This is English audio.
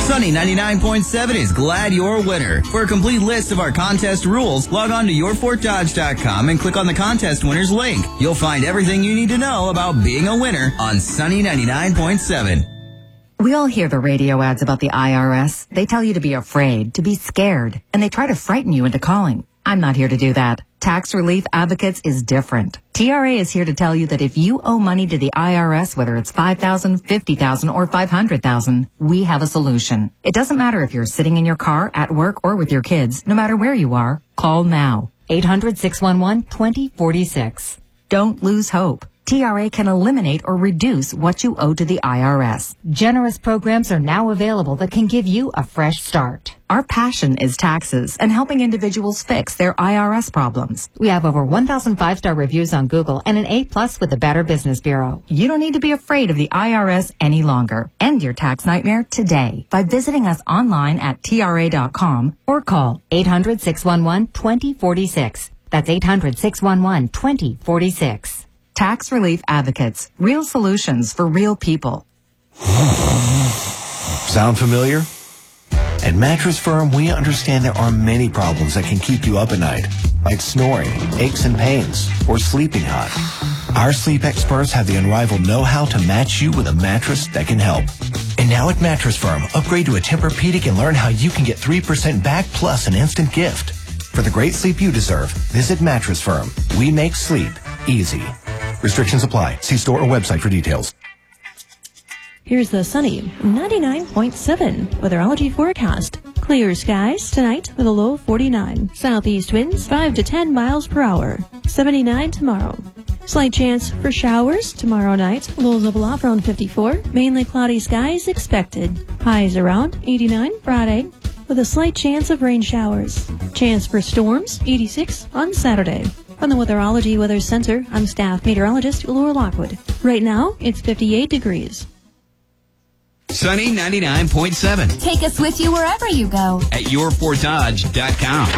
Sunny 99.7 is glad you're a winner. For a complete list of our contest rules, log on to yourfortdodge.com and click on the contest winners link. You'll find everything you need to know about being a winner on Sunny 99.7. We all hear the radio ads about the IRS. They tell you to be afraid, to be scared, and they try to frighten you into calling. I'm not here to do that. Tax Relief Advocates is different. TRA is here to tell you that if you owe money to the IRS, whether it's $5,000, $50,000, or $500,000, we have a solution. It doesn't matter if you're sitting in your car, at work, or with your kids. No matter where you are, call now. 800-611-2046. Don't lose hope. TRA can eliminate or reduce what you owe to the IRS. Generous programs are now available that can give you a fresh start. Our passion is taxes and helping individuals fix their IRS problems. We have over 1,000 5-star reviews on Google and an A+ with the Better Business Bureau. You don't need to be afraid of the IRS any longer. End your tax nightmare today by visiting us online at TRA.com or call 800-611-2046. That's 800-611-2046. Tax Relief Advocates. Real solutions for real people. Sound familiar? At Mattress Firm, we understand there are many problems that can keep you up at night, like snoring, aches and pains, or sleeping hot. Our sleep experts have the unrivaled know-how to match you with a mattress that can help. And now at Mattress Firm, upgrade to a Tempur-Pedic and learn how you can get 3% back plus an instant gift. For the great sleep you deserve, visit Mattress Firm. We make sleep easy. Restrictions apply. See store or website for details. Here's the sunny 99.7 weatherology forecast. Clear skies tonight with a low 49. Southeast winds 5 to 10 miles per hour. 79 tomorrow. Slight chance for showers tomorrow night. Lows level off around 54. Mainly cloudy skies expected. Highs around 89 Friday with a slight chance of rain showers. Chance for storms 86 on Saturday. From the Weatherology Weather Center, I'm staff meteorologist Laura Lockwood. Right now, it's 58 degrees. Sunny 99.7. Take us with you wherever you go. At yourfortdodge.com.